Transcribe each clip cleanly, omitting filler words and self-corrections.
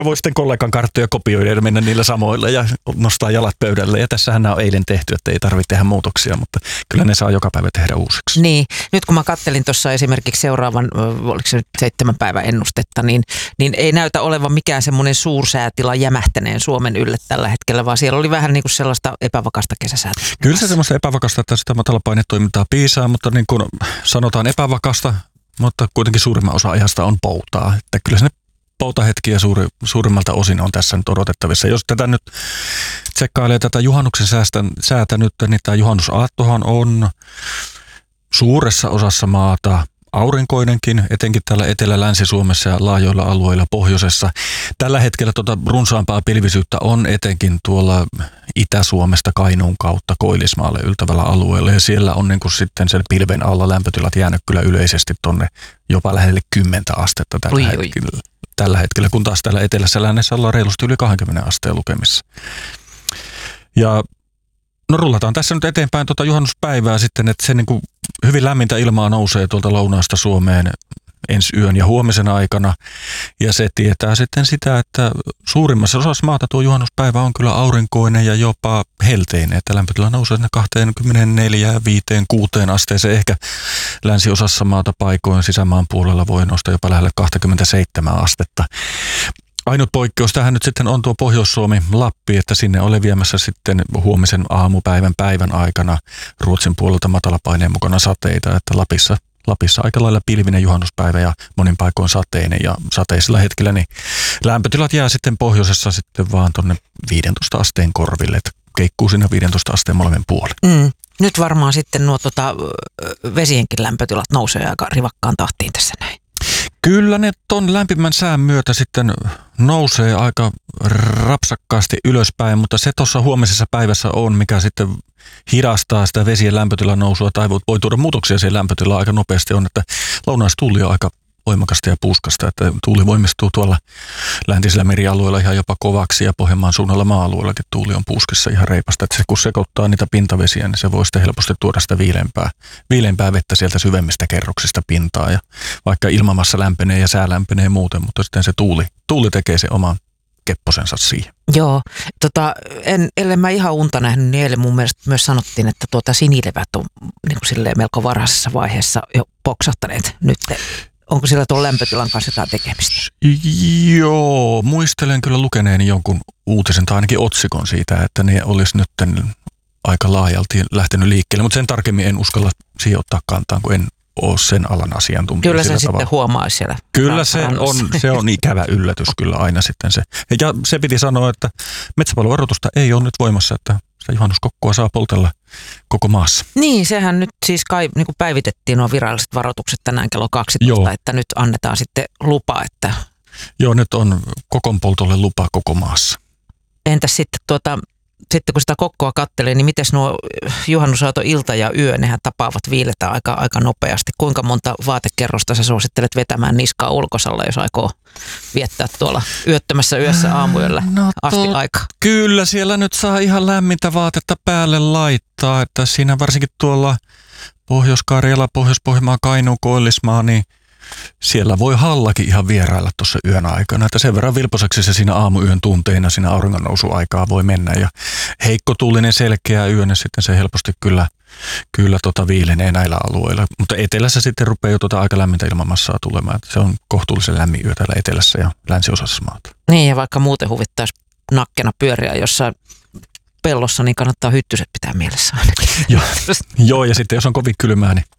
voi sitten kollegan karttoja kopioida ja mennä niillä samoilla ja nostaa jalat pöydälle. Ja tässähän nämä on eilen tehty, että ei tarvitse tehdä muutoksia, mutta kyllä ne saa joka päivä tehdä uusiksi. Niin, nyt kun mä kattelin tuossa esimerkiksi seuraavan, oliko se nyt 7 päivän ennustetta, niin ei näytä olevan mikään semmoinen suursäätila jämähtäneen Suomen ylle tällä hetkellä, vaan siellä oli vähän niin kuin sellaista epävakasta kesäsäätä. Kyllä se semmoista epävakasta, että sitä matalapainetoimintaa piisaa, mutta niin kuin sanotaan epävakasta, mutta kuitenkin suurimman osa ajasta on poutaa. Että kyllä sinne poutahetkiä suurimmalta osin on tässä nyt odotettavissa. Jos tätä nyt tsekkailee tätä juhannuksen säätä nyt, niin tämä juhannusaattohan on suuressa osassa maata aurinkoinenkin, etenkin täällä Etelä-Länsi-Suomessa ja laajoilla alueilla pohjoisessa. Tällä hetkellä runsaampaa pilvisyyttä on etenkin tuolla Itä-Suomesta Kainuun kautta Koillismaalle yltävällä alueella. Ja siellä on niin kuin sitten sen pilven alla lämpötilat jäänyt kyllä yleisesti tonne jopa lähelle 10 astetta tällä hetkellä, kun taas täällä etelässä lännessä ollaan reilusti yli 20 asteen lukemissa. Ja no rullataan tässä nyt eteenpäin juhannuspäivää sitten, että se niin kuin hyvin lämmintä ilmaa nousee tuolta lounaasta Suomeen ensi yön ja huomisen aikana. Ja se tietää sitten sitä, että suurimmassa osassa maata tuo juhannuspäivä on kyllä aurinkoinen ja jopa helteinen, että lämpötila nousee 24, 5, 6 asteeseen. Ehkä länsiosassa maata paikoin sisämaan puolella voi nostaa jopa lähelle 27 astetta. Ainut poikkeus tähän nyt sitten on tuo Pohjois-Suomi, Lappi, että sinne ole viemässä sitten huomisen päivän aikana Ruotsin puolelta matalapaineen mukana sateita, että Lapissa aika lailla pilvinen juhannuspäivä ja monin paikoin sateinen ja sateisilla hetkillä, niin lämpötilat jää sitten pohjoisessa sitten vaan tuonne 15 asteen korville, että keikkuu siinä 15 asteen molemmin puolin. Nyt varmaan sitten nuo vesienkin lämpötilat nousee aika rivakkaan tahtiin tässä näin. Kyllä ne ton lämpimän sään myötä sitten nousee aika rapsakkaasti ylöspäin, mutta se tuossa huomisessa päivässä on, mikä sitten hidastaa sitä vesien lämpötilan nousua tai voi tuoda muutoksia siihen lämpötilaan aika nopeasti on, että lounaistuuli on aika voimakasta ja puuskasta, että tuuli voimistuu tuolla läntisellä merialueella ihan jopa kovaksi ja Pohjanmaan suunnalla maa-alueellakin tuuli on puuskissa ihan reipasta, että se kun sekoittaa niitä pintavesiä, niin se voi sitten helposti tuoda sitä viileämpää vettä sieltä syvemmistä kerroksista pintaa ja vaikka ilmamassa lämpenee ja sää lämpenee muuten, mutta sitten se tuuli tekee sen oman kepposensa siihen. Joo, ellen mä ihan unta nähnyt, niin eilen mun mielestä myös sanottiin, että sinilevät on niin kuin silleen melko varhaisessa vaiheessa jo poksahtaneet nyt. Onko sillä tuon lämpötilan kanssa jotain tekemistä? Joo, muistelen kyllä lukeneeni jonkun uutisen tai ainakin otsikon siitä, että ne olisi nyt aika laajalti lähtenyt liikkeelle, mutta sen tarkemmin en uskalla siihen ottaa kantaan, kun en ole sen alan asiantuntija. Kyllä se sitten huomaa siellä. Kyllä se on ikävä yllätys kyllä aina sitten se. Ja se piti sanoa, että metsäpalovaroitusta ei ole nyt voimassa, että sitä juhannuskokkoa saa poltella koko maassa. Niin, sehän nyt siis kai niin kuin päivitettiin nuo viralliset varoitukset tänään kello 12, Joo. Että nyt annetaan sitten lupa, että... Joo, nyt on kokonpoltolle lupa koko maassa. Entäs sitten kun sitä kokkoa kattelee, niin miten nuo juhannusaaton ilta ja yö, nehän tapaavat viiletä aika nopeasti. Kuinka monta vaatekerrosta sä suosittelet vetämään niskaa ulkosalla, jos aikoo viettää tuolla yöttömässä yössä aamuyöllä asti aikaa? Kyllä, siellä nyt saa ihan lämmintä vaatetta päälle laittaa, että siinä varsinkin tuolla Pohjois-Karjala, Pohjois-Pohjanmaa, Kainuun, Koillismaa, niin siellä voi hallakin ihan vierailla tuossa yön aikana, että sen verran vilposeksi se siinä aamuyön tunteina siinä auringonnousuaikaa voi mennä ja heikkotuulinen selkeä yö, niin sitten se helposti kyllä viilenee näillä alueilla, mutta etelässä sitten rupeaa jo aika lämmintä ilmamassaa tulemaan, että se on kohtuullisen lämmin yö täällä etelässä ja länsiosassa maata. Niin ja vaikka muuten huvittaisi nakkena pyöriä jossain pellossa, niin kannattaa hyttyset pitää mielessä ainakin. Joo, ja sitten jos on kovin kylmää, niin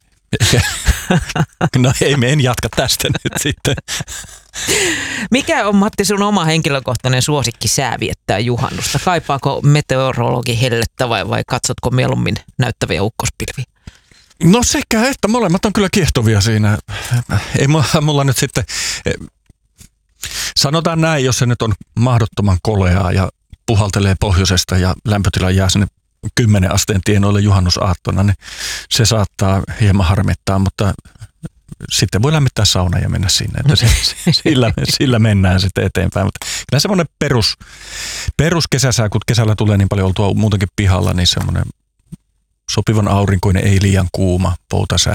no me en jatka tästä nyt sitten. Mikä on, Matti, sun oma henkilökohtainen suosikki sää viettää juhannusta? Kaipaako meteorologi hellettä vai katsotko mieluummin näyttäviä ukkospilviä? No sekä että molemmat on kyllä kiehtovia siinä. Ei mulla nyt sitten, sanotaan näin, jos se nyt on mahdottoman koleaa ja puhaltelee pohjoisesta ja lämpötila jää sinne 10 asteen tienoille juhannusaattona, niin se saattaa hieman harmittaa, mutta sitten voi lämmittää sauna ja mennä sinne, että sillä mennään sitten eteenpäin. Mutta kyllä semmoinen peruskesäsää, kun kesällä tulee niin paljon oltua muutenkin pihalla, niin semmoinen sopivan aurinkoinen, ei liian kuuma poutasää, niin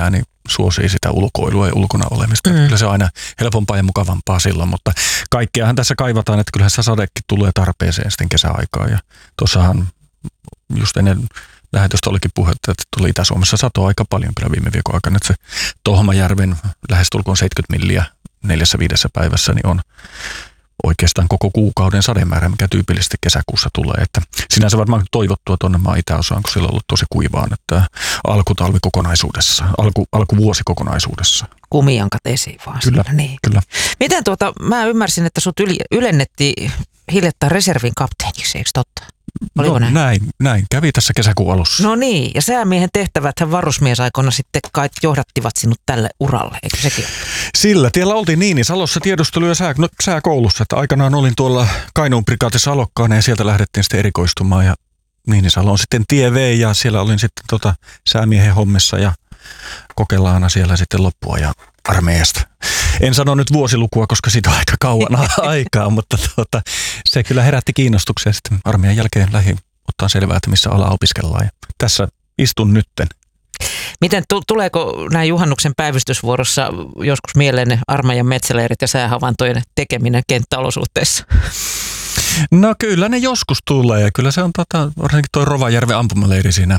suosii sitä ulkoilua ja ulkona olemista. Kyllä se on aina helpompaa ja mukavampaa silloin, mutta kaikkeahan tässä kaivataan, että kyllähän se sadekin tulee tarpeeseen sitten kesäaikaa. Ja tuossahan just ennen lähetystä olikin puhetta, että tuli Itä-Suomessa satoa aika paljon kyllä viime viikon aikana. Että se Tohmajärven lähestulkoon 70 milliä 4-5 päivässä niin on oikeastaan koko kuukauden sademäärä, mikä tyypillisesti kesäkuussa tulee. Että sinänsä varmaan toivottua tuonne maan itäosaan, kun siellä on ollut tosi kuivaan, että alkutalvi kokonaisuudessa, alkuvuosi kokonaisuudessa. Kumijankat esiin vaan. Kyllä, niin. kyllä. Miten mä ymmärsin, että sut ylennettiin hiljattain reservin kapteeniksi, eikö totta? Oliko näin. Kävi tässä kesäkuun alussa. No niin, ja säämiehen tehtäväthän varusmiesaikoina sitten kai johdattivat sinut tälle uralle, eikö sekin? Sillä tiellä oltiin Niinisalossa tiedustelu- ja sääkoulussa, että aikanaan olin tuolla Kainuun prikaatissa alokkaana ja sieltä lähdettiin sitten erikoistumaan ja Niinisalo on sitten tie V ja siellä olin sitten säämiehen hommissa ja kokelaana siellä sitten loppua ja armeijasta. En sano nyt vuosilukua, koska siitä on aika kauan aikaa, mutta se kyllä herätti kiinnostuksia sitten armeijan jälkeen lähdin ottaa selvää, että missä alaa opiskellaan. Ja tässä istun nytten. Miten tuleeko näin juhannuksen päivystysvuorossa joskus mieleen armeijan metsäleirit ja säähavaintojen tekeminen kenttäolosuhteissa? No kyllä ne joskus tulee. Kyllä se on varsinkin tuo Rovajärven ampumaleiri siinä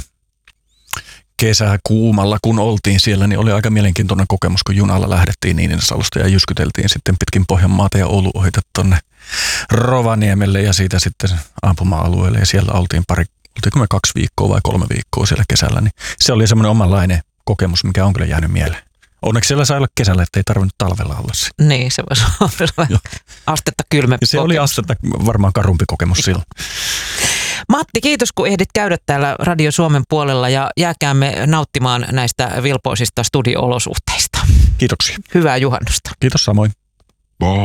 kesäkuumalla, kun oltiin siellä, niin oli aika mielenkiintoinen kokemus, kun junalla lähdettiin Niinisalosta ja jyskyteltiin sitten pitkin Pohjanmaata ja Oulu ohite tuonne Rovaniemelle ja siitä sitten ampuma-alueelle ja siellä oltiinko me 2 viikkoa vai 3 viikkoa siellä kesällä, niin se oli semmoinen omanlainen kokemus, mikä on kyllä jäänyt mieleen. Onneksi siellä sai olla kesällä, ettei tarvinnut talvella olla siinä. Niin, se voisi olla astetta kylmempi. Se oli astetta varmaan karumpi kokemus silloin. Matti, kiitos kun ehdit käydä täällä Radio Suomen puolella ja jääkäämme nauttimaan näistä vilpoisista studio-olosuhteista. Kiitoksia. Hyvää juhannusta. Kiitos samoin.